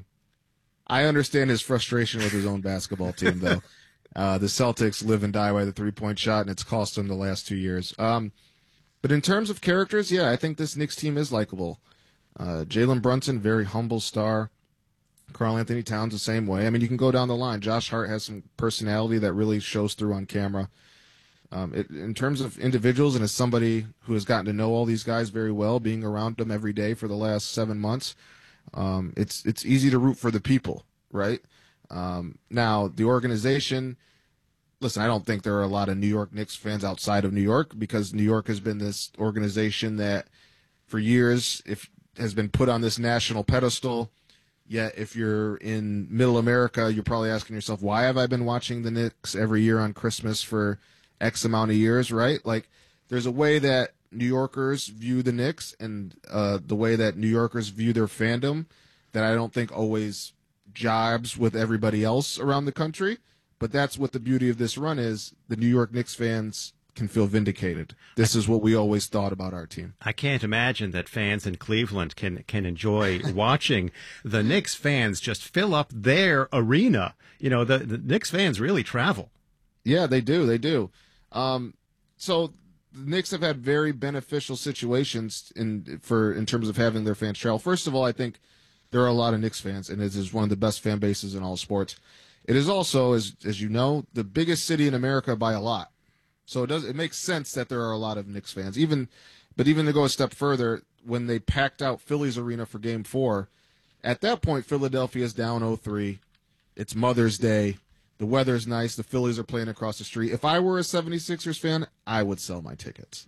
I understand his frustration with his own basketball team, though. Uh, the Celtics live and die by the three-point shot, and it's cost them the last two years. Um, but in terms of characters, yeah, I think this Knicks team is likable. Uh, Jalen Brunson, very humble star. Karl Anthony Towns, the same way. I mean, you can go down the line. Josh Hart has some personality that really shows through on camera. Um, it, in terms of individuals, and as somebody who has gotten to know all these guys very well, being around them every day for the last seven months, um, it's it's easy to root for the people, right? Um, now, the organization, listen, I don't think there are a lot of New York Knicks fans outside of New York, because New York has been this organization that for years if has been put on this national pedestal. Yet if you're in middle America, you're probably asking yourself, why have I been watching the Knicks every year on Christmas for X amount of years, right? Like, there's a way that New Yorkers view the Knicks and uh, the way that New Yorkers view their fandom that I don't think always jibes with everybody else around the country. But that's what the beauty of this run is. The New York Knicks fans can feel vindicated. This is what we always thought about our team. I can't imagine that fans in Cleveland can can enjoy watching the Knicks fans just fill up their arena. You know, the, the Knicks fans really travel. Yeah, they do. They do. Um, so the Knicks have had very beneficial situations in for in terms of having their fans travel. First of all, I think there are a lot of Knicks fans, and it is one of the best fan bases in all sports. It is also, as as you know, the biggest city in America by a lot. So it does it makes sense that there are a lot of Knicks fans. Even, but even to go a step further, when they packed out Philly's arena for Game Four, at that point Philadelphia's down oh three. It's Mother's Day. The weather's nice. The Phillies are playing across the street. If I were a seventy-sixers fan, I would sell my tickets.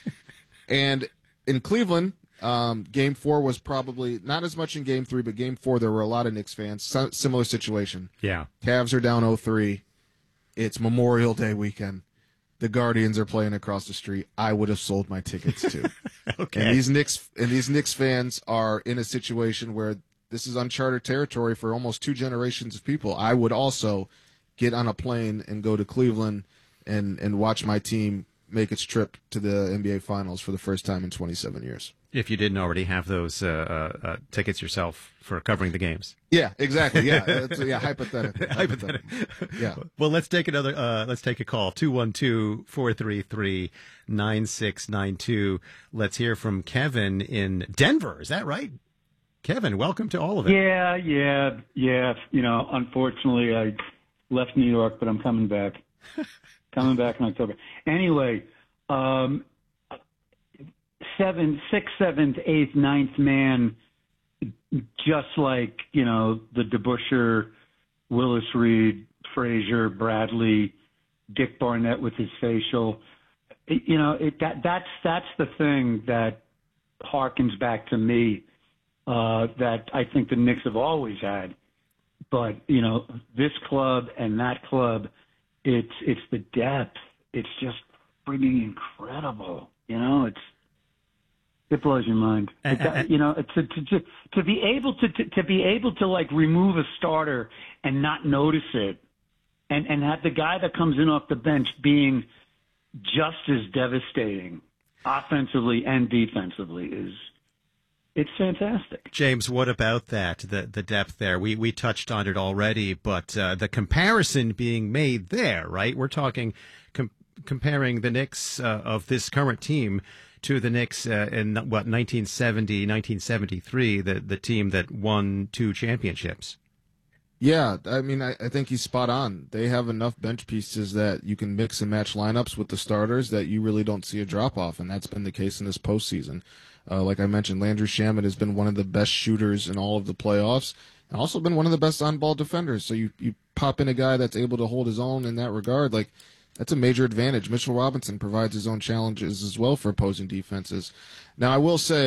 And in Cleveland, um, Game Four was probably not as much in Game Three, but Game Four there were a lot of Knicks fans. S- similar situation. Yeah. Cavs are down oh three. It's Memorial Day weekend. The Guardians are playing across the street. I would have sold my tickets too. Okay. And these Knicks and these Knicks fans are in a situation where this is uncharted territory for almost two generations of people. I would also get on a plane and go to Cleveland and, and watch my team make its trip to the N B A Finals for the first time in twenty-seven years. If you didn't already have those uh, uh, uh, tickets yourself for covering the games. Yeah, exactly. Yeah, it's, yeah, hypothetically. Hypothetical. Yeah. Well, let's take another. Uh, let's take a call. Two one two four three three nine six nine two. Let's hear from Kevin in Denver. Is that right? Kevin, welcome to all of it. Yeah, yeah, yeah. You know, unfortunately, I left New York, but I'm coming back. coming back in October. Anyway, um, seven, sixth, seventh, eighth, ninth man, just like, you know, the DeBusschere, Willis Reed, Frazier, Bradley, Dick Barnett with his facial. It, you know, it, that that's that's the thing that harkens back to me uh, that I think the Knicks have always had. But, you know, this club and that club, it's it's the depth. It's just freaking incredible. You know, it's it blows your mind. Uh, it, uh, you know, to, to to to be able to, to to be able to like remove a starter and not notice it, and and have the guy that comes in off the bench being just as devastating, offensively and defensively, is. It's fantastic. James, what about that, the the depth there? We we touched on it already, but uh, the comparison being made there, right? We're talking com- comparing the Knicks uh, of this current team to the Knicks uh, in, what, nineteen seventy, nineteen seventy-three, the, the team that won two championships. Yeah, I mean, I, I think he's spot on. They have enough bench pieces that you can mix and match lineups with the starters that you really don't see a drop-off, and that's been the case in this postseason. Uh, like I mentioned, Landry Shamet has been one of the best shooters in all of the playoffs, and also been one of the best on-ball defenders. So you, you pop in a guy that's able to hold his own in that regard, like, that's a major advantage. Mitchell Robinson provides his own challenges as well for opposing defenses. Now, I will say,